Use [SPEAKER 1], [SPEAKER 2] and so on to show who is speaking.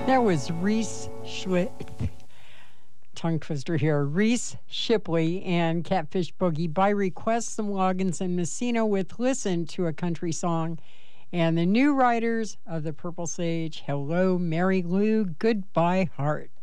[SPEAKER 1] That was tongue twister here. Reese Shipley and Catfish Boogie by request, some Loggins and Messina with Listen to a Country Song. And the new writers of the Purple Sage, Hello, Mary Lou, Goodbye Heart.